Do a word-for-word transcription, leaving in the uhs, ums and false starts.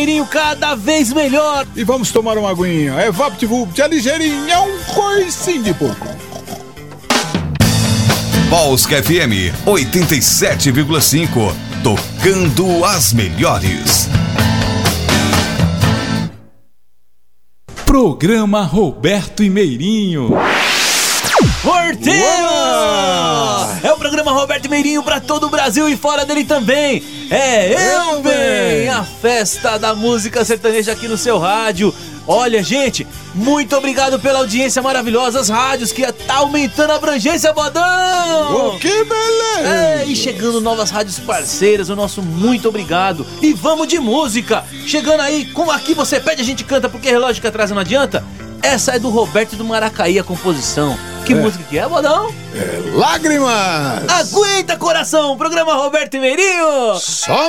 Cada vez melhor. E vamos tomar uma aguinha. É VaptVupt, é ligeirinho, é um coicinho de pouco. Polska F M oitenta e sete vírgula cinco, tocando as melhores. Programa Roberto e Meirinho. Porteira! É o programa Roberto Meirinho pra todo o Brasil e fora dele também. É Eu Bem, a festa da música sertaneja aqui no seu rádio. Olha, gente, muito obrigado pela audiência maravilhosa. As rádios que tá aumentando a abrangência, Bodão. Oh, que beleza! É, e chegando novas rádios parceiras, o nosso muito obrigado. E vamos de música. Chegando aí, como aqui você pede, a gente canta, porque relógio que atrasa não adianta. Essa é do Roberto do Maracaí, a composição. Que é. música que é, Bodão? É Lágrimas! Aguenta, coração! Programa Roberto e Meirinho! Só